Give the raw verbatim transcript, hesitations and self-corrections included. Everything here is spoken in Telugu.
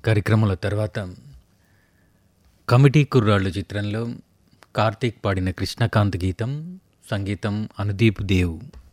కార్యక్రమాల తర్వాత 'కమిటీ కుర్రాళ్ళు' చిత్రంలో కార్తీక్ పాడిన కృష్ణకాంత్ గీతం, సంగీతం అనుదీప్ దేవ్.